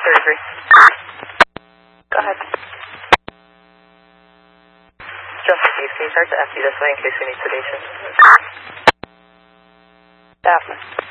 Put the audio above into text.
surgery. Go ahead. Justin Keith, can you start to empty this way in case we need sedation? Daphne.